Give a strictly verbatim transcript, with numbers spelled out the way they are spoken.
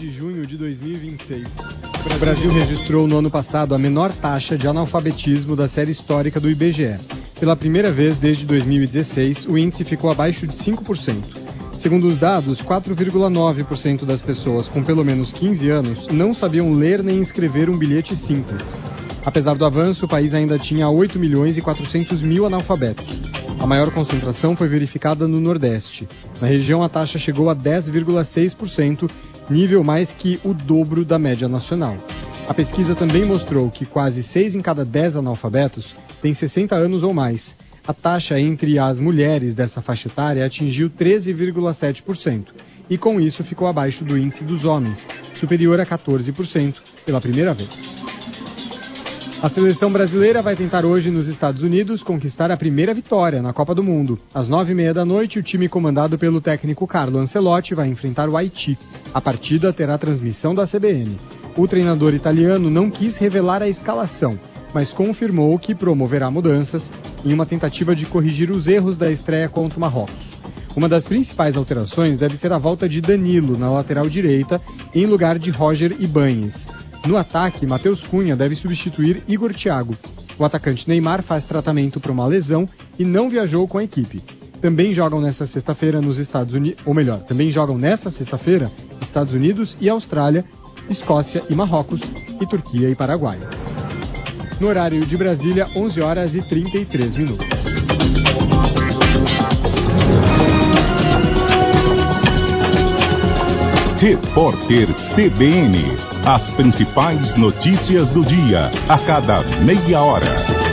de junho de dois mil e vinte e seis. O Brasil registrou no ano passado a menor taxa de analfabetismo da série histórica do I B G E. Pela primeira vez desde dois mil e dezesseis, o índice ficou abaixo de cinco por cento. Segundo os dados, quatro vírgula nove por cento das pessoas com pelo menos quinze anos não sabiam ler nem escrever um bilhete simples. Apesar do avanço, o país ainda tinha oito milhões e quatrocentos mil analfabetos. A maior concentração foi verificada no Nordeste. Na região, a taxa chegou a dez vírgula seis por cento, nível mais que o dobro da média nacional. A pesquisa também mostrou que quase seis em cada dez analfabetos têm sessenta anos ou mais. A taxa entre as mulheres dessa faixa etária atingiu treze vírgula sete por cento e, com isso, ficou abaixo do índice dos homens, superior a quatorze por cento, pela primeira vez. A seleção brasileira vai tentar hoje nos Estados Unidos conquistar a primeira vitória na Copa do Mundo. Às nove e meia da noite, o time comandado pelo técnico Carlo Ancelotti vai enfrentar o Haiti. A partida terá transmissão da C B N. O treinador italiano não quis revelar a escalação, mas confirmou que promoverá mudanças em uma tentativa de corrigir os erros da estreia contra o Marrocos. Uma das principais alterações deve ser a volta de Danilo na lateral direita, em lugar de Roger Ibáñez. No ataque, Matheus Cunha deve substituir Igor Thiago. O atacante Neymar faz tratamento para uma lesão e não viajou com a equipe. Também jogam nesta sexta-feira nos Estados Unidos, ou melhor, também jogam nesta sexta-feira Estados Unidos e Austrália, Escócia e Marrocos, e Turquia e Paraguai. No horário de Brasília, onze horas e trinta e três minutos. Repórter C B N. As principais notícias do dia, a cada meia hora.